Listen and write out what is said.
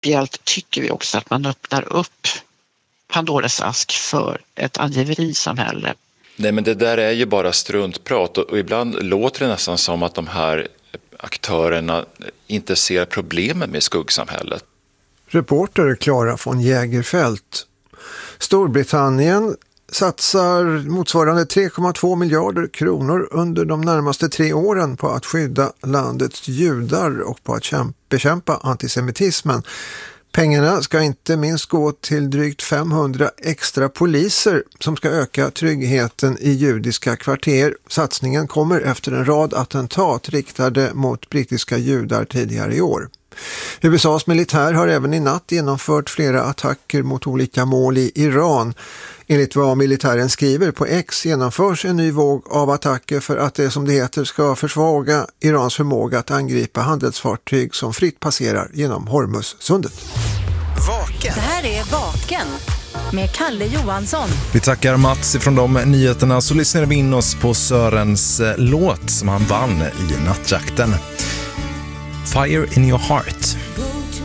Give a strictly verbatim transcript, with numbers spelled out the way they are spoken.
principiellt tycker vi också att man öppnar upp Pandoras ask för ett angiverisamhälle. Nej, men det där är ju bara struntprat och ibland låter det nästan som att de här aktörerna inte ser problemen med skuggsamhället. Reporter Clara von Jägerfelt. Storbritannien satsar motsvarande tre komma två miljarder kronor under de närmaste tre åren på att skydda landets judar och på att bekämpa antisemitismen. Pengarna ska inte minst gå till drygt femhundra extra poliser som ska öka tryggheten i judiska kvarter. Satsningen kommer efter en rad attentat riktade mot brittiska judar tidigare i år. U S A:s militär har även i natt genomfört flera attacker mot olika mål i Iran. Enligt vad militären skriver på X genomförs en ny våg av attacker för att det som det heter ska försvaga Irans förmåga att angripa handelsfartyg som fritt passerar genom Hormuzsundet. Vaken. Det här är Vaken med Kalle Johansson. Vi tackar Mats ifrån de nyheterna, så lyssnar vi in oss på Sörens låt som han vann i nattjakten. Fire in your heart.